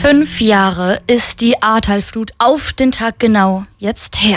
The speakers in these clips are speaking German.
5 Jahre ist die Ahrtalflut auf den Tag genau jetzt her.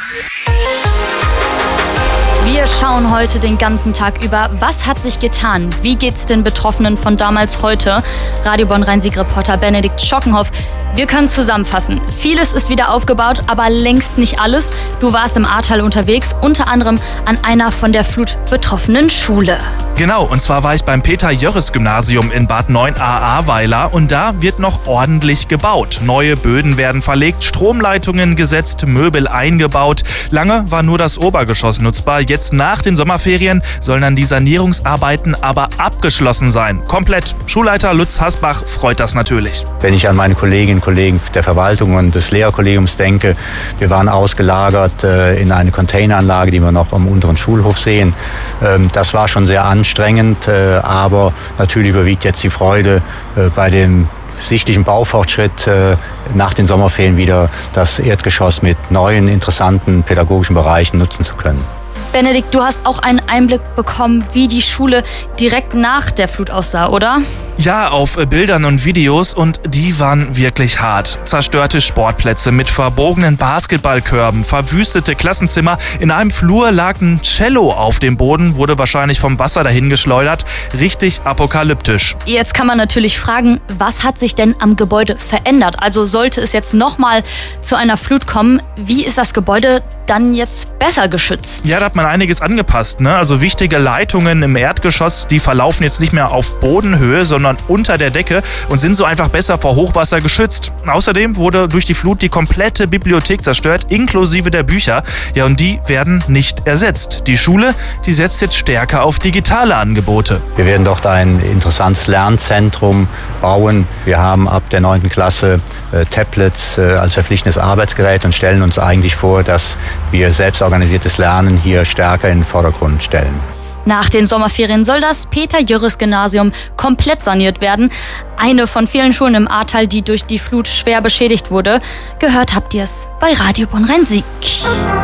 Wir schauen heute den ganzen Tag über, was hat sich getan? Wie geht's den Betroffenen von damals heute? Radio Bonn-Rhein-Sieg-Reporter Benedikt Schockenhoff. Wir können zusammenfassen. Vieles ist wieder aufgebaut, aber längst nicht alles. Du warst im Ahrtal unterwegs, unter anderem an einer von der Flut betroffenen Schule. Genau, und zwar war ich beim Peter-Jörres-Gymnasium in Bad 9a-Ahrweiler und da wird noch ordentlich gebaut. Neue Böden werden verlegt, Stromleitungen gesetzt, Möbel eingebaut. Lange war nur das Obergeschoss nutzbar. Jetzt nach den Sommerferien sollen dann die Sanierungsarbeiten aber abgeschlossen sein. Komplett. Schulleiter Lutz Hasbach freut das natürlich. Wenn ich an meine Kolleginnen und Kollegen der Verwaltung und des Lehrerkollegiums denke, wir waren ausgelagert in eine Containeranlage, die wir noch am unteren Schulhof sehen. Das war schon sehr anstrengend, aber natürlich überwiegt jetzt die Freude bei dem sichtlichen Baufortschritt nach den Sommerferien wieder das Erdgeschoss mit neuen, interessanten pädagogischen Bereichen nutzen zu können. Benedikt, du hast auch einen Einblick bekommen, wie die Schule direkt nach der Flut aussah, oder? Ja, auf Bildern und Videos, und die waren wirklich hart. Zerstörte Sportplätze mit verbogenen Basketballkörben, verwüstete Klassenzimmer. In einem Flur lag ein Cello auf dem Boden, wurde wahrscheinlich vom Wasser dahingeschleudert. Richtig apokalyptisch. Jetzt kann man natürlich fragen, was hat sich denn am Gebäude verändert? Also sollte es jetzt nochmal zu einer Flut kommen, wie ist das Gebäude dann jetzt besser geschützt? Ja, da hat man einiges angepasst, ne? Also wichtige Leitungen im Erdgeschoss, die verlaufen jetzt nicht mehr auf Bodenhöhe, sondern unter der Decke und sind so einfach besser vor Hochwasser geschützt. Außerdem wurde durch die Flut die komplette Bibliothek zerstört, inklusive der Bücher. Ja, und die werden nicht ersetzt. Die Schule, die setzt jetzt stärker auf digitale Angebote. Wir werden dort ein interessantes Lernzentrum bauen. Wir haben ab der 9. Klasse Tablets als verpflichtendes Arbeitsgerät und stellen uns eigentlich vor, dass wir selbstorganisiertes Lernen hier stärker in den Vordergrund stellen. Nach den Sommerferien soll das Peter-Jörres-Gymnasium komplett saniert werden. Eine von vielen Schulen im Ahrtal, die durch die Flut schwer beschädigt wurde. Gehört habt ihr es bei Radio Bonn-Rhein-Sieg.